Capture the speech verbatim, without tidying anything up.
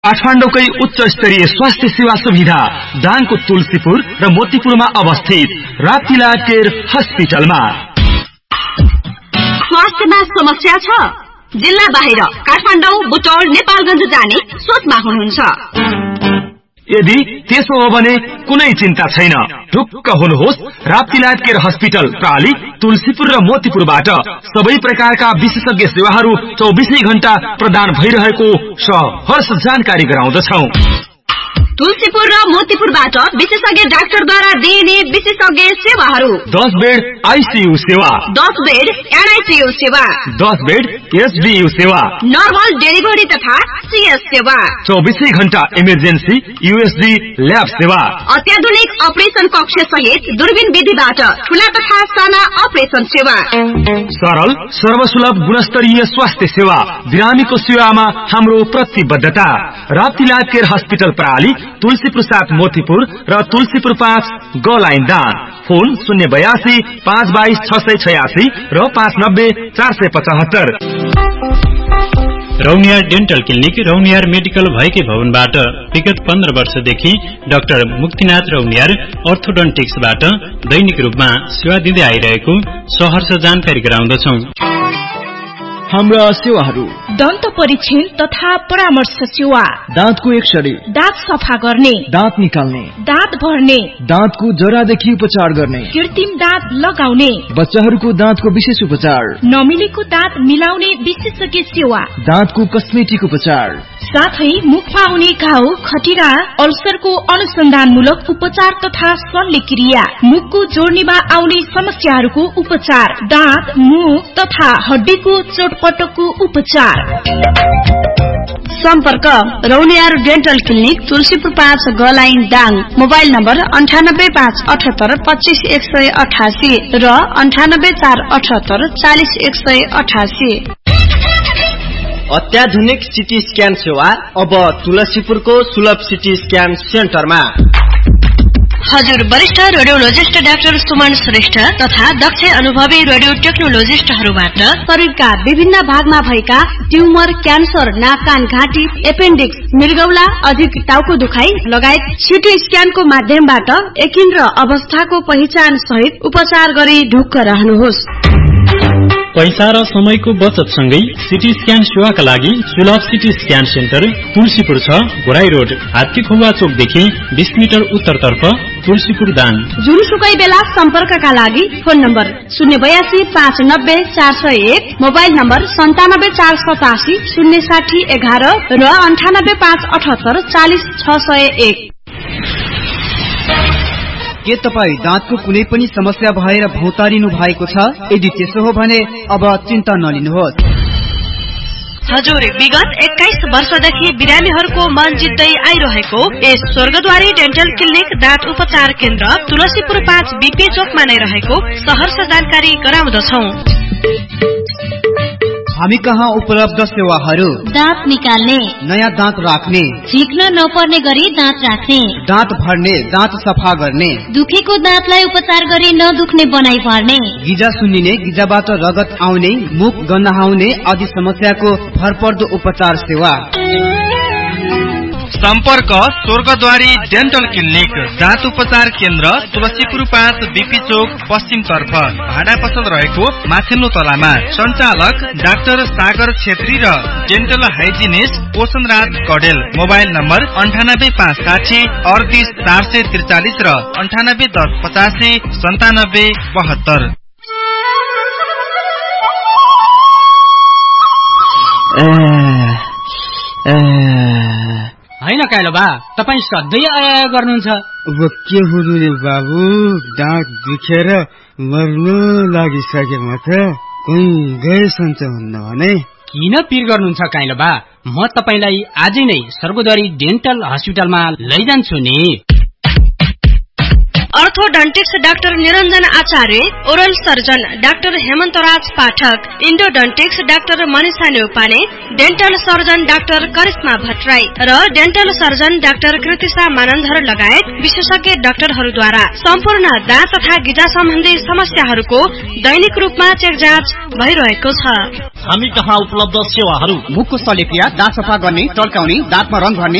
काठमाडौँकै उच्च स्तरीय स्वास्थ्य सेवा सुविधा दाङको तुलसीपुर र मोतीपुरमा अवस्थित राप्तीला केयर हस्पिटलमा। स्वास्थ्यमा समस्या छ? जिल्ला बाहिर काठमाडौँ, बुटौल, नेपालगञ्ज जाने सोचमा हुनुहुन्छ? यदि त्यसो हो भने कुनै चिन्ता छैन। ढुक्क हुनुहोस्, राप्तीला केयर हस्पिटल प्राली तुलसीपुर र मोतीपुरबाट सबै प्रकारका विशेषज्ञ सेवाहरू चौबीसै घण्टा प्रदान भइरहेको सहर्ष जानकारी गराउँदछौ। तुलसीपुर र मोतीपुरबाट विशेषज्ञ डाक्टरद्वारा दिइने विशेषज्ञ सेवाहरू: दस बेड आईसीयू सेवा, दस बेड एनआईसीयू सेवा, दस बेड एसडीयू सेवा, नर्मल डेलिभरी तथा सीएस सेवा, चौबीसै घण्टा इमर्जेन्सी यूएसडी ल्याब सेवा, अत्याधुनिक अपरेसन कक्ष सहित दूरबीन विधिबाट ठूला तथा साना अपरेसन सेवा, सरल सर्वसुलभ गुणस्तरीय स्वास्थ्य सेवा, बिरामीको सेवामा हाम्रो प्रतिबद्धता। राप्तीला केयर हस्पिटल प्राली तुलसीपुर सात मोतीपुर र तुलसीपुर पाँच गलाइन दाङ। फोन शून्य बयासी पाँच बाइस छ सय छयासी र पाँच नब्बे चार सय पचहत्तर। Rauniyar dental clinic Rauniyar medical भएकै भवनबाट विगत पन्ध्र वर्षदेखि डाक्टर मुक्तिनाथ रौनियार अर्थोडन्टिक्सबाट दैनिक रूपमा सेवा दिँदै आइरहेको सहर्ष जानकारी गराउँदछौ। हाम्रा सेवाहरू: दन्त परीक्षण तथा परामर्श सेवा, दाँतको एक्सरे, दाँत सफा गर्ने, दाँत निकाल्ने, दाँत भर्ने, दाँतको जरादेखि उपचार गर्ने, कृत्रिम दाँत लगाउने, बच्चाहरूको दाँतको विशेष उपचार, नमिलेको दाँत मिलाउने विशेषज्ञ सेवा, दाँतको कस्मेटिक उपचार, साथै मुखमा हुने घाउ, खटिरा, अल्सरको अनुसन्धानमूलक उपचार तथा शल्यक्रिया, मुखको जोड्नेमा आउने समस्याहरूको उपचार, दाँत, मुख तथा हड्डीको चोटपटकको उपचार। सम्पर्क रौनियार डेन्टल क्लिनिक तुलसीपुर पाँच गलाइन दाङ। मोबाइल नम्बर अन्ठानब्बे पाँच अठहत्तर पच्चीस एक सय अठासी र अन्ठानब्बे चार अठहत्तर चालिस एक सय अठासी। अत्याधुनिक सिटी स्क्यान सेवा अब तुलसीपुरको सुलभ सिटी स्क्यान सेन्टरमा। हजुर वरिष्ठ रेडियोलोजिस्ट डाक्टर सुमन श्रेष्ठ तथा दक्ष अनुभवी रेडियो टेक्नोलोजिस्टहरूबाट शरीरका विभिन्न भागमा भएका ट्युमर, क्यान्सर, नाक कान घाँटी, एपेन्डिक्स, मृगौला, अधिक टाउको दुखाइ लगायत सिटी स्क्यानको माध्यमबाट एकिन्द्र अवस्थाको पहिचान सहित उपचार गरी ढुक्क रहनुहोस्। पैसा र समयको बचत सँगै सिटी स्क्यान सेवाका लागि सुलभ सिटी स्क्यान सेन्टर तुलसीपुर छ, घोराई रोड, हात्तीखुवा चोकदेखि बीस मिटर उत्तरतर्फ, तुलसीपुर दाङ। जुनसुकै बेला सम्पर्कका लागि फोन नम्बर शून्य बयासी पाँच नब्बे चार सय एक, मोबाइल नम्बर सन्तानब्बे चार सतासी शून्य साठी एघार र अन्ठानब्बे पाँच अठहत्तर चालिस छ सय एक। के तपाईँ दाँतको कुनै पनि समस्या भएर भौतारिनु भएको छ? यदि त्यसो हो भने अब चिन्ता नलिनुहोस्। हजुर विगत एक्काइस वर्षदेखि बिरामीहरूको मन जित्दै आइरहेको यस स्वर्गद्वारी डेन्टल क्लिनिक दाँत उपचार केन्द्र तुलसीपुर पाँच बीपी चोकमा नै रहेको सहर्ष जानकारी गराउँदछौ। हामी कहाँ उपलब्ध सेवाहरू: दाँत निकाल्ने, नयाँ दाँत राख्ने, झिक्न नपर्ने गरी दाँत राख्ने, दाँत भर्ने, दाँत सफा गर्ने, दुखेको दाँतलाई उपचार गरी नदुख्ने बनाइ पार्ने, गिजा सुन्निने, गिजाबाट रगत आउने, मुख गन्हाउने आदि समस्याको भरपर्दो उपचार सेवा। सम्पर्क स्वर्गद्वारी डेन्टल क्लिनिक दाँत उपचार केन्द्र तुलसीपुर पाँच बीपी चोक पश्चिम तर्फ, भाडा पसल रहेको माथिल्लो तलामा। सञ्चालक डाक्टर सागर छेत्री र डेन्टल हाइजिनिस्ट पोषण राज कडेल। मोबाइल नम्बर अन्ठानब्बे पाँच साठी अडतिस चार सय त्रिचालिस र अन्ठानब्बे दस पचासी सन्तानब्बे बहत्तर। होइन काइलो बा, तपाईँ सधैँ आया गर्नुहुन्छ। अब के हुनु रे बाबु, दाँत दुखेर मर्नु लागिसकेमा त कहीँ गए सन्च हुन्न भने। किन पिर गर्नुहुन्छ काइलो बा, म तपाईँलाई आजै नै स्वर्गद्वारी डेन्टल हस्पिटलमा लैजान्छु नि। अर्थोडन्टिक्स डाक्टर निरञ्जन आचार्य, ओरल सर्जन डाक्टर हेमन्तराज पाठक, इन्डोडन्टिक्स doctor Manisha Neupane, dental surgeon doctor Karishma Bhattarai र dental surgeon doctor Kritisha Manandhar लगायत विशेषज्ञ डाक्टरहरूद्वारा सम्पूर्ण दाँत तथा गिजा सम्बन्धी समस्याहरूको दैनिक रूपमा चेक जाँच भइरहेको छ। हामी कहाँ उपलब्ध सेवाहरू: मुखको सलेपिया, दाँत सफा गर्ने, टल्काउने, दाँतमा रंग भर्ने,